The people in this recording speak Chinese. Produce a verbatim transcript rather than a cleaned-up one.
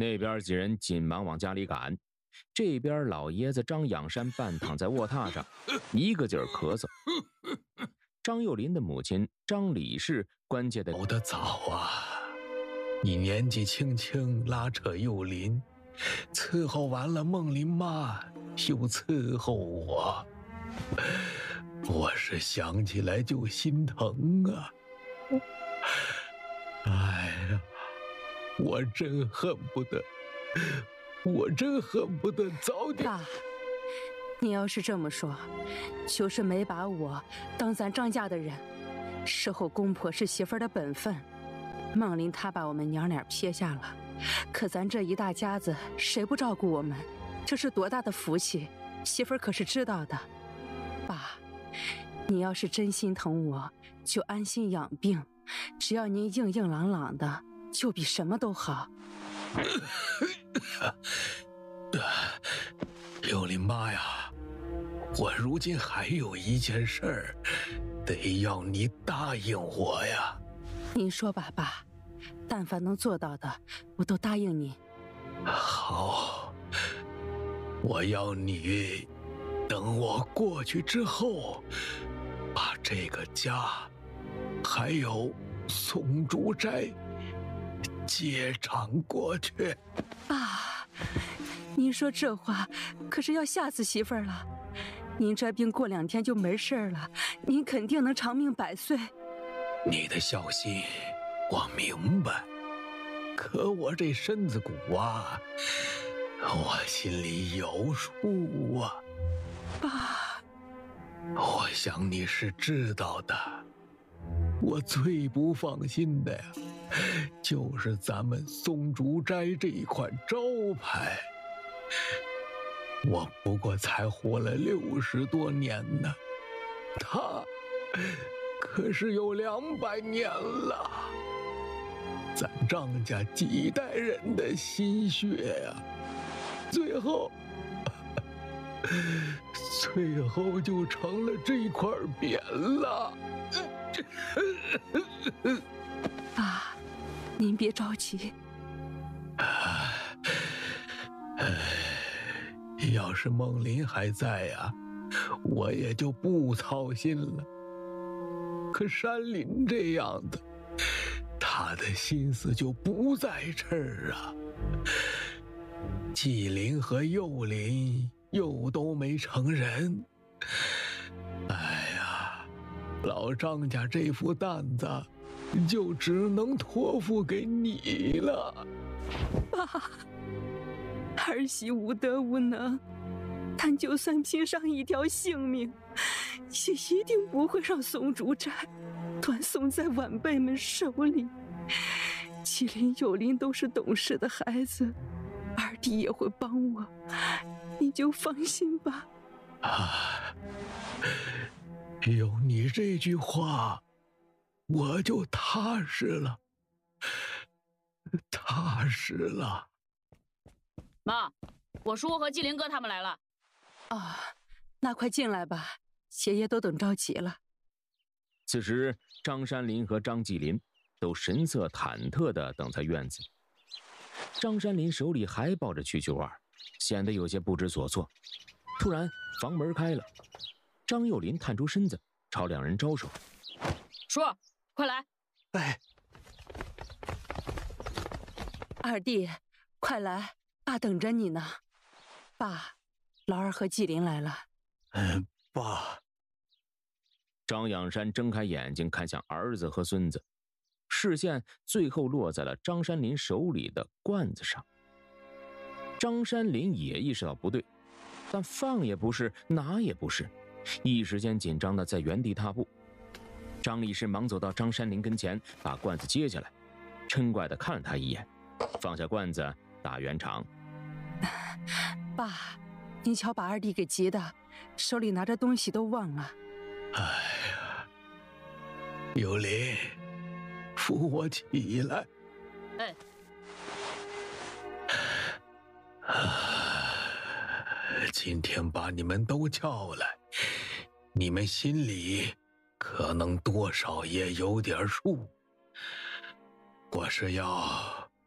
那边几人紧忙往家里赶，这边老爷子张养山半躺在卧榻上，一个劲儿咳嗽。张幼林的母亲张李氏关切的：“ 走得早啊，你年纪轻轻拉扯幼林，伺候完了梦林妈，又伺候我，我是想起来就心疼啊！哎呀，我真恨不得，我真恨不得早点。” 爸，你要是这么说，就是没把我当咱张家的人。侍候公婆是媳妇儿的本分，梦林她把我们娘俩撇下了，可咱这一大家子谁不照顾我们？这是多大的福气，媳妇儿可是知道的。爸，你要是真心疼我，就安心养病，只要您硬硬朗朗的，就比什么都好。 幼林妈呀，我如今还有一件事儿，得要你答应我呀。 您说吧，爸，但凡能做到的，我都答应你。 好，我要你等我过去之后，把这个家还有松竹斋接掌过去。 爸，您说这话可是要吓死媳妇儿了。您这病过两天就没事了，您肯定能长命百岁。 你的孝心我明白，可我这身子骨啊，我心里有数啊。 爸， 我想你是知道的，我最不放心的呀，就是咱们松竹斋这一款招牌。我不过才活了六十多年呢，他可是有两百年了，咱张家几代人的心血呀，最后最后就成了这块匾了。 爸，您别着急。 要是梦林还在呀，我也就不操心了。可山林这样的，他的心思就不在这儿啊。纪灵和幼林又都没成人，哎呀，老张家这副担子就只能托付给你了。 爸，儿媳无德无能，但就算拼上一条性命，也一定不会让松竹斋断送在晚辈们手里。纪灵、幼林都是懂事的孩子，二弟也会帮我，你就放心吧。 啊，有你这句话，我就踏实了，踏实了。 妈，我叔和纪灵哥他们来了。 啊，那快进来吧，爷爷都等着急了。 此时，张山林和张纪林都神色忐忑地等在院子。张山林手里还抱着蛐蛐花，显得有些不知所措。突然，房门开了，张幼林探出身子，朝两人招手：“ 叔，快来！” 哎， 二弟，快来，爸等着你呢。爸，老二和纪灵来了。 嗯，爸。 张养山睁开眼睛看向儿子和孙子，视线最后落在了张山林手里的罐子上。张山林也意识到不对，但放也不是，拿也不是，一时间紧张的在原地踏步。张力士忙走到张山林跟前，把罐子接下来，嗔怪地看了他一眼，放下罐子打圆场：“ 爸，您瞧把二弟给急的，手里拿着东西都忘了。” 哎呀，幼林，扶我起来。 哎。 啊，今天把你们都叫来，你们心里可能多少也有点数。我是要